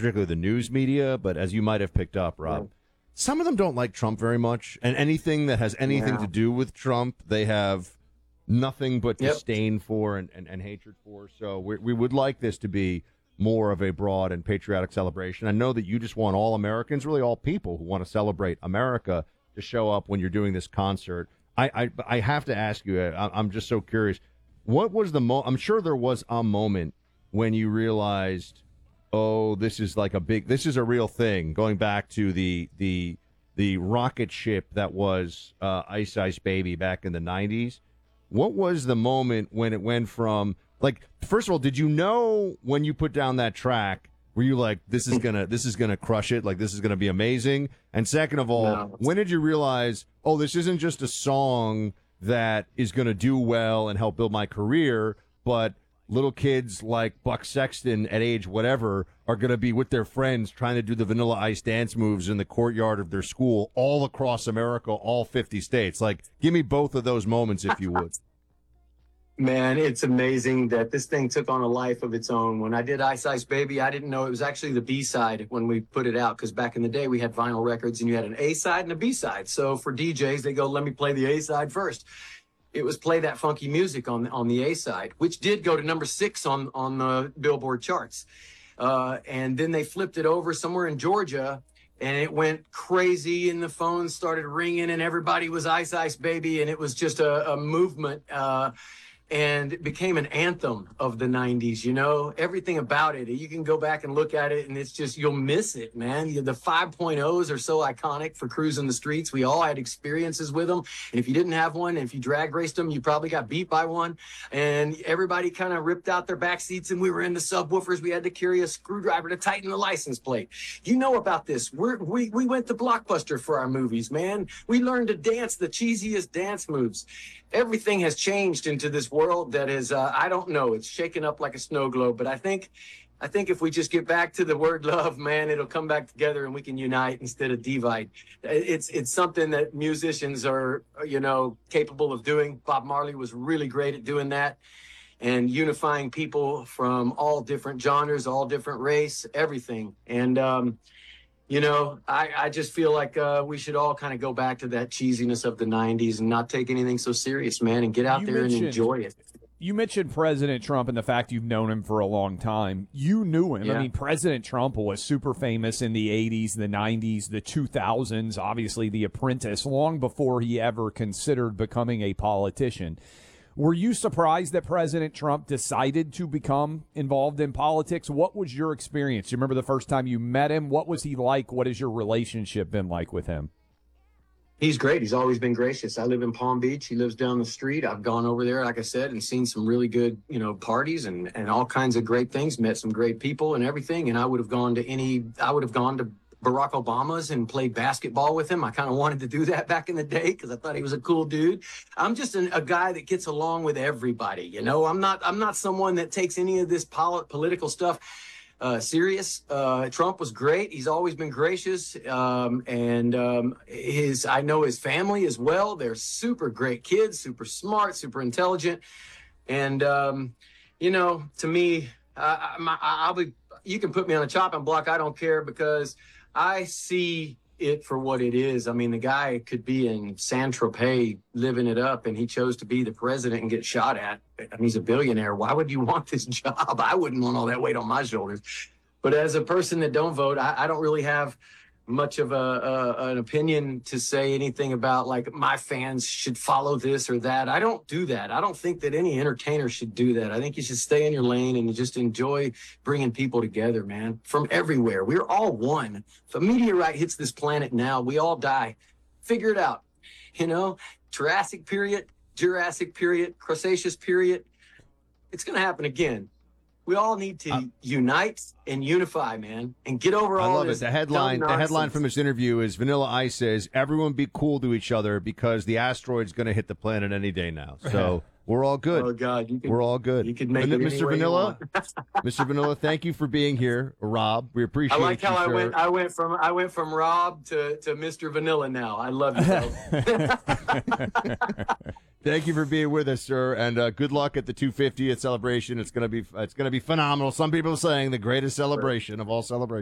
particularly the news media, but as you might have picked up, Rob, some of them don't like Trump very much, and anything that has anything to do with Trump, they have nothing but disdain for and hatred for. So we would like this to be more of a broad and patriotic celebration. I know that you just want all Americans, really all people who want to celebrate America, to show up when you're doing this concert. I have to ask you, I'm just so curious, what was I'm sure there was a moment when you realized, oh, this is a real thing, going back to the rocket ship that was Ice Ice Baby back in the 90s. What was the moment when it went from, like, first of all, did you know when you put down that track, were you like, this is gonna crush it, like this is gonna be amazing? And second of all, when did you realize, oh, this isn't just a song that is gonna do well and help build my career, but little kids like Buck Sexton at age whatever are going to be with their friends trying to do the Vanilla Ice dance moves in the courtyard of their school all across America, all 50 states. Like, give me both of those moments, if you would. Man, it's amazing that this thing took on a life of its own. When I did Ice Ice Baby, I didn't know it was actually the B-side when we put it out, because back in the day we had vinyl records and you had an A-side and a B-side. So for DJs, they go, let me play the A-side first. It was Play That Funky Music on the A-side, which did go to number 6 on the Billboard charts. And then they flipped it over somewhere in Georgia, and it went crazy, and the phones started ringing, and everybody was Ice Ice Baby, and it was just a movement. And it became an anthem of the 90s, you know, everything about it. You can go back and look at it, and it's just, you'll miss it, man. The 5.0s are so iconic for cruising the streets. We all had experiences with them. And if you didn't have one, and if you drag raced them, you probably got beat by one. And everybody kind of ripped out their back seats, and we were in the subwoofers. We had to carry a screwdriver to tighten the license plate. You know about this. We went to Blockbuster for our movies, man. We learned to dance the cheesiest dance moves. Everything has changed into this world that is, I don't know, it's shaken up like a snow globe. But I think if we just get back to the word love, man, it'll come back together and we can unite instead of divide. It's something that musicians are, you know, capable of doing. Bob Marley was really great at doing that and unifying people from all different genres, all different race, everything. And, you know, I just feel like we should all kind of go back to that cheesiness of the 90s and not take anything so serious, man, and get out there and enjoy it. You mentioned President Trump and the fact you've known him for a long time. You knew him. Yeah. I mean, President Trump was super famous in the 80s, the 90s, the 2000s, obviously The Apprentice, long before he ever considered becoming a politician. Were you surprised that President Trump decided to become involved in politics? What was your experience? You remember the first time you met him? What was he like? What has your relationship been like with him? He's great. He's always been gracious. I live in Palm Beach. He lives down the street. I've gone over there, like I said, and seen some really good, you know, parties and all kinds of great things, met some great people and everything. And I would have gone to Barack Obama's and played basketball with him. I kind of wanted to do that back in the day because I thought he was a cool dude. I'm just a guy that gets along with everybody. You know, I'm not someone that takes any of this political stuff serious. Trump was great. He's always been gracious. I know his family as well. They're super great kids, super smart, super intelligent. And, you know, to me, you can put me on a chopping block. I don't care because I see it for what it is. I mean, the guy could be in Saint-Tropez living it up, and he chose to be the president and get shot at. I mean, he's a billionaire. Why would you want this job? I wouldn't want all that weight on my shoulders. But as a person that don't vote, I don't really have much of an opinion to say anything about, like, my fans should follow this or that. I don't do that. I don't think that any entertainer should do that. I think you should stay in your lane and just enjoy bringing people together, man, from everywhere. We're all one. If a meteorite hits this planet now, we all die. Figure it out. You know, Triassic period, Jurassic period, Cretaceous period. It's going to happen again. We all need to unite and unify, man, and get over all this. I love it. The headline from this interview is Vanilla Ice says, everyone be cool to each other because the asteroid's going to hit the planet any day now. So we're all good. Oh, God. We're all good. You can make it Mr. Vanilla, Mr. Vanilla, thank you for being here. Rob, we appreciate it. I like how I went from Rob to Mr. Vanilla now. I love you, Thank you for being with us, sir, and good luck at the 250th celebration. It's going to be phenomenal. Some people are saying the greatest celebration of all celebrations.